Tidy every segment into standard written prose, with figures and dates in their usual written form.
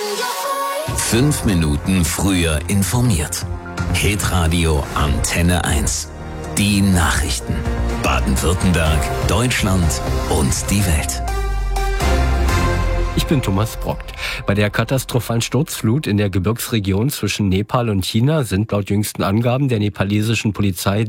5 Minuten früher informiert. Hitradio Antenne 1. Die Nachrichten. Baden-Württemberg, Deutschland und die Welt. Ich bin Thomas Brockt. Bei der katastrophalen Sturzflut in der Gebirgsregion zwischen Nepal und China sind laut jüngsten Angaben der nepalesischen Polizei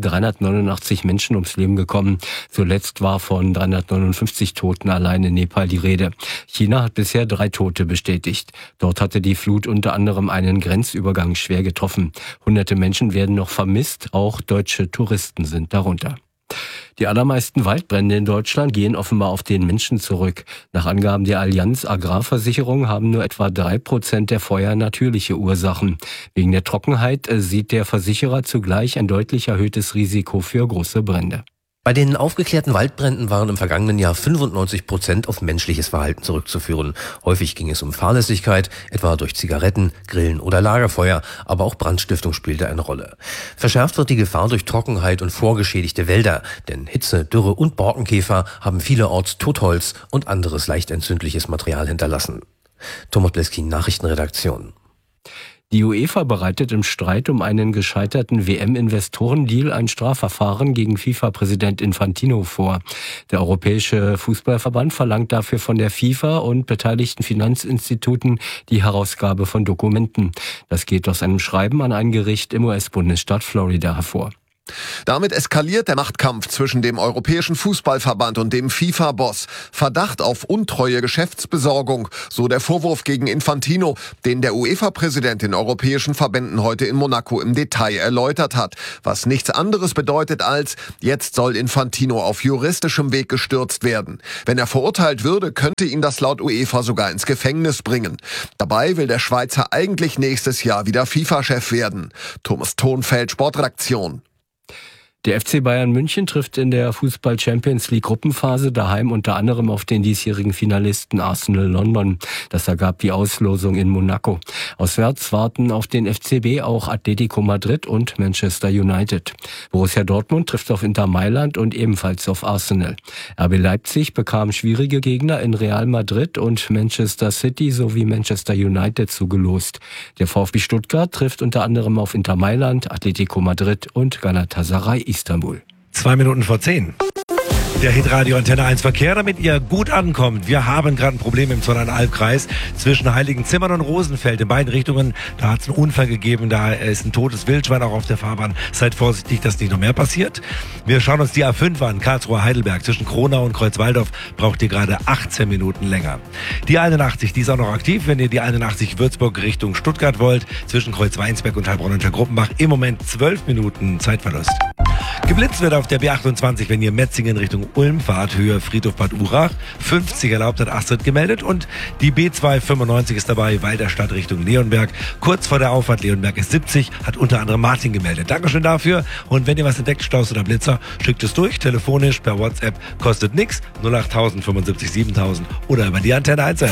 389 Menschen ums Leben gekommen. Zuletzt war von 359 Toten allein in Nepal die Rede. China hat bisher 3 Tote bestätigt. Dort hatte die Flut unter anderem einen Grenzübergang schwer getroffen. Hunderte Menschen werden noch vermisst, auch deutsche Touristen sind darunter. Die allermeisten Waldbrände in Deutschland gehen offenbar auf den Menschen zurück. Nach Angaben der Allianz Agrarversicherung haben nur etwa 3% der Feuer natürliche Ursachen. Wegen der Trockenheit sieht der Versicherer zugleich ein deutlich erhöhtes Risiko für große Brände. Bei den aufgeklärten Waldbränden waren im vergangenen Jahr 95% auf menschliches Verhalten zurückzuführen. Häufig ging es um Fahrlässigkeit, etwa durch Zigaretten, Grillen oder Lagerfeuer, aber auch Brandstiftung spielte eine Rolle. Verschärft wird die Gefahr durch Trockenheit und vorgeschädigte Wälder, denn Hitze, Dürre und Borkenkäfer haben vielerorts Totholz und anderes leicht entzündliches Material hinterlassen. Thomas Bleskin, Nachrichtenredaktion. Die UEFA bereitet im Streit um einen gescheiterten WM-Investorendeal ein Strafverfahren gegen FIFA-Präsident Infantino vor. Der Europäische Fußballverband verlangt dafür von der FIFA und beteiligten Finanzinstituten die Herausgabe von Dokumenten. Das geht aus einem Schreiben an ein Gericht im US-Bundesstaat Florida hervor. Damit eskaliert der Machtkampf zwischen dem Europäischen Fußballverband und dem FIFA-Boss. Verdacht auf untreue Geschäftsbesorgung, so der Vorwurf gegen Infantino, den der UEFA-Präsident den europäischen Verbänden heute in Monaco im Detail erläutert hat. Was nichts anderes bedeutet als, jetzt soll Infantino auf juristischem Weg gestürzt werden. Wenn er verurteilt würde, könnte ihn das laut UEFA sogar ins Gefängnis bringen. Dabei will der Schweizer eigentlich nächstes Jahr wieder FIFA-Chef werden. Thomas Thonfeld, Sportredaktion. Der FC Bayern München trifft in der Fußball-Champions-League-Gruppenphase daheim unter anderem auf den diesjährigen Finalisten Arsenal London. Das ergab die Auslosung in Monaco. Auswärts warten auf den FCB auch Atletico Madrid und Manchester United. Borussia Dortmund trifft auf Inter Mailand und ebenfalls auf Arsenal. RB Leipzig bekam schwierige Gegner in Real Madrid und Manchester City sowie Manchester United zugelost. Der VfB Stuttgart trifft unter anderem auf Inter Mailand, Atletico Madrid und Galatasaray Istanbul. 9:02. Der Hitradio Antenne 1 Verkehr, damit ihr gut ankommt. Wir haben gerade ein Problem im Zollernalb-Kreis zwischen Heiligenzimmern und Rosenfeld. In beiden Richtungen, da hat es einen Unfall gegeben, da ist ein totes Wildschwein auch auf der Fahrbahn. Seid vorsichtig, dass nicht noch mehr passiert. Wir schauen uns die A5 an, Karlsruhe-Heidelberg. Zwischen Kronau und Kreuzwaldorf braucht ihr gerade 18 Minuten länger. Die 81, die ist auch noch aktiv, wenn ihr die 81 Würzburg Richtung Stuttgart wollt. Zwischen Kreuzweinsberg und Heilbronn unter Gruppenbach im Moment 12 Minuten Zeitverlust. Geblitzt wird auf der B28, wenn ihr Metzingen Richtung Ulm fahrt, Höhe Friedhof Bad Urach. 50 erlaubt, hat Astrid gemeldet. Und die B295 ist dabei, Walderstadt Richtung Leonberg. Kurz vor der Auffahrt Leonberg ist 70, hat unter anderem Martin gemeldet. Dankeschön dafür. Und wenn ihr was entdeckt, Staus oder Blitzer, schickt es durch, telefonisch, per WhatsApp, kostet nix. 08000 75 7000 oder über die Antenne 1 App.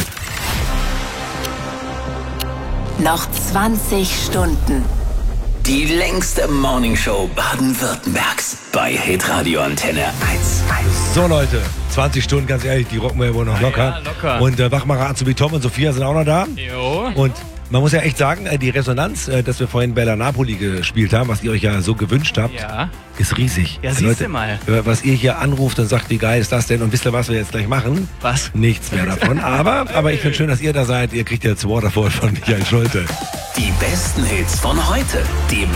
Noch 20 Stunden. Die längste Morningshow Baden-Württembergs bei Hitradio Antenne 1. So Leute, 20 Stunden, ganz ehrlich, die rocken wir ja wohl noch locker. Ja, locker. Und Wachmacher Azubi Tom und Sophia sind auch noch da. Jo. Und man muss ja echt sagen, die Resonanz, dass wir vorhin Bella Napoli gespielt haben, was ihr euch ja so gewünscht habt, Ja. ist riesig. Ja, siehst du mal. Was ihr hier anruft und sagt, wie geil ist das denn? Und wisst ihr, was wir jetzt gleich machen? Was? Nichts mehr davon. Aber ich finde schön, dass ihr da seid. Ihr kriegt jetzt Waterfall von Michael Schulte. Die besten Hits von heute. Die